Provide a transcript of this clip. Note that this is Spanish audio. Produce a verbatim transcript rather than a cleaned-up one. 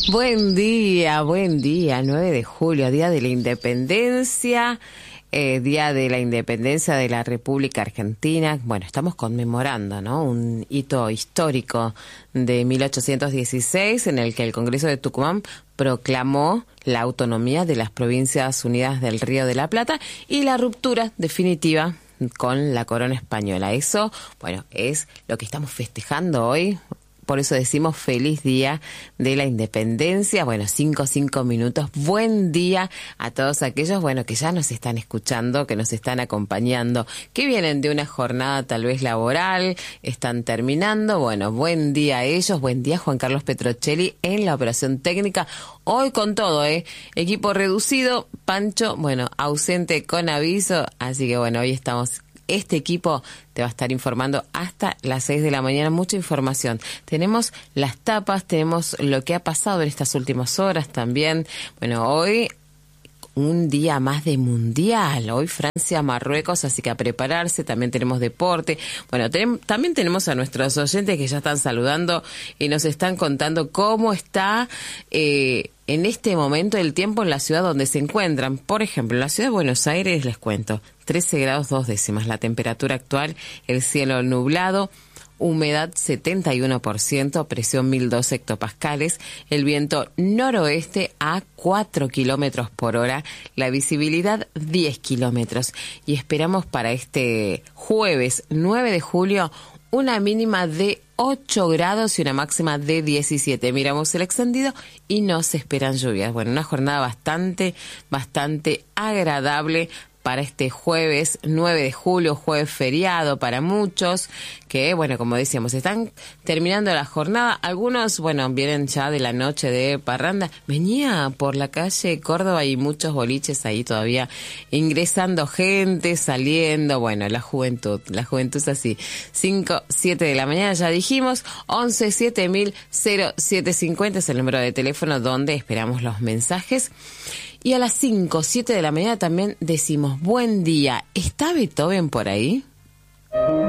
Buen día, buen día, nueve de julio, Día de la Independencia, eh, Día de la Independencia de la República Argentina. Bueno, estamos conmemorando, ¿no?, un hito histórico de mil ochocientos dieciséis en el que el Congreso de Tucumán proclamó la autonomía de las Provincias Unidas del Río de la Plata y la ruptura definitiva con la corona española. Eso, bueno, es lo que estamos festejando hoy. Por eso decimos feliz día de la independencia. Bueno, cinco, cinco minutos. Buen día a todos aquellos, bueno, que ya nos están escuchando, que nos están acompañando, que vienen de una jornada tal vez laboral, están terminando. Bueno, buen día a ellos. Buen día Juan Carlos Petrocelli en la operación técnica. Hoy con todo, ¿eh? Equipo reducido. Pancho, bueno, ausente con aviso. Así que bueno, hoy estamos... Este equipo te va a estar informando hasta las seis de la mañana, mucha información. Tenemos las tapas, tenemos lo que ha pasado en estas últimas horas también. Bueno, hoy un día más de mundial, hoy Francia, Marruecos, así que a prepararse. También tenemos deporte. Bueno, tenem- también tenemos a nuestros oyentes que ya están saludando y nos están contando cómo está eh, en este momento el tiempo en la ciudad donde se encuentran. Por ejemplo, en la ciudad de Buenos Aires, les cuento, trece grados dos décimas la temperatura actual, el cielo nublado, humedad setenta y uno por ciento, presión mil dos hectopascales, el viento noroeste a cuatro kilómetros por hora, la visibilidad diez kilómetros. Y esperamos para este jueves nueve de julio una mínima de ocho grados y una máxima de diecisiete. Miramos el extendido y no se esperan lluvias. Bueno, una jornada bastante, bastante agradable para este jueves nueve de julio, jueves feriado para muchos, que, bueno, como decíamos, están terminando la jornada. Algunos, bueno, vienen ya de la noche de parranda. Venía por la calle Córdoba y muchos boliches ahí todavía ingresando gente, saliendo. Bueno, la juventud, la juventud es así. cinco, siete de la mañana, ya dijimos. once siete mil cero siete cincuenta es el número de teléfono donde esperamos los mensajes. Y a las cinco, siete de la mañana también decimos buen día. ¿Está Beethoven por ahí?